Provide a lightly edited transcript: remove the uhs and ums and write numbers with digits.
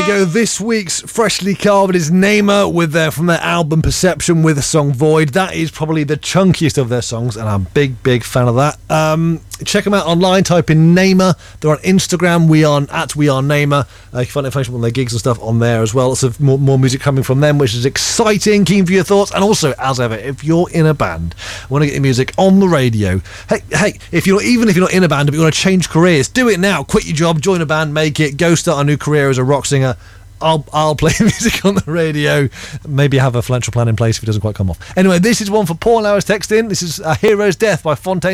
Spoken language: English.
we go. This week's Freshly Carved is Namer with from their album Perception with the song Void. That is probably the chunkiest of their songs, and I'm a big fan of that. Check them out online. Type in Namer. They're on Instagram. We are Namer. You can find information on their gigs and stuff on there as well. Lots of more music coming from them, which is exciting. Keen for your thoughts. And also, as ever, if you're in a band, want to get your music on the radio. Hey, even if you're not in a band, but you want to change careers, do it now. Quit your job, join a band, make it, go start a new career as a rock singer. I'll play music on the radio. Maybe have a financial plan in place if it doesn't quite come off. Anyway, this is one for Paul. Now text in. This is A Hero's Death by Fontaine.